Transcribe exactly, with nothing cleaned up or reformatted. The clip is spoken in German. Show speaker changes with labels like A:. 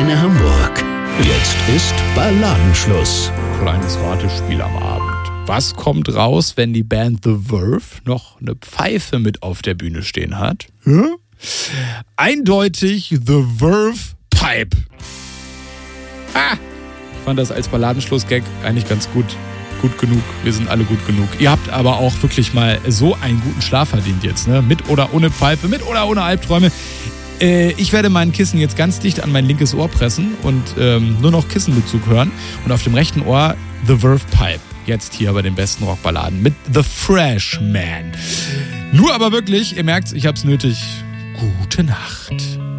A: Antenne Hamburg. Jetzt ist Balladenschluss.
B: Kleines Ratespiel am Abend. Was kommt raus, wenn die Band The Verve noch eine Pfeife mit auf der Bühne stehen hat? Hm? Eindeutig The Verve Pipe. Ah, ich fand das als Balladenschluss-Gag eigentlich ganz gut. Gut genug, wir sind alle gut genug. Ihr habt aber auch wirklich mal so einen guten Schlaf verdient jetzt, ne? Mit oder ohne Pfeife, mit oder ohne Albträume. Äh, ich werde mein Kissen jetzt ganz dicht an mein linkes Ohr pressen und ähm, nur noch Kissenbezug hören. Und auf dem rechten Ohr The Verve Pipe. Jetzt hier bei den besten Rockballaden mit The Freshman. Nur aber wirklich, ihr merkt, ich hab's nötig. Gute Nacht.